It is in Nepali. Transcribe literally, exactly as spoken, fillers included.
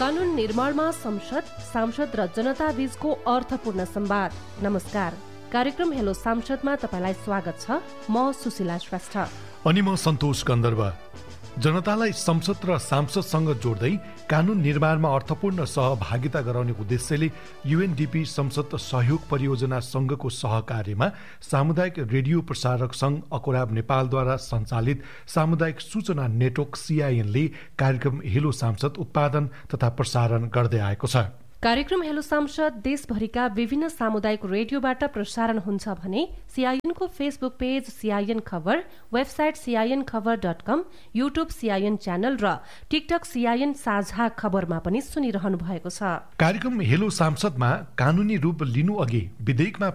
कानून निर्माणमा संसद, सांसद र जनता बीचको अर्थपूर्ण संवाद। नमस्कार, कार्यक्रम हेलो सांसदमा तपाईलाई स्वागत छ। म सुशीला श्रेष्ठ अनि म सन्तोष गन्धर्व। जनतालाई संसद र सांसदसँग जोड्दै कानून निर्माणमा अर्थपूर्ण सहभागिता गराउने उद्देश्यले युएनडीपी संसद सहयोग परियोजना संघको सहकार्यमा सामुदायिक रेडियो प्रसारक संघ अकोराब नेपालद्वारा सञ्चालित सामुदायिक सूचना नेटवर्क सीआईएनले कार्यक्रम हेलो सांसद उत्पादन तथा प्रसारण गर्दै आएको छ। कार्यक्रम हेलो सांसद देशभरिका विभिन्न सामुदायिक रेडियोबाट प्रसारण हुन्छ भने सीआईएनको फेसबुक पेज सीआईएन खबर, वेबसाइट सीआईएन खबर डट कम, युट्युब सीआईएन च्यानल र टिकटक सीआईएन साझा खबरमा पनि सुनिरहनु भएको छ। कार्यक्रम हेलो सांसदमा कानूनी रूप लिनु अघि विधेयकमा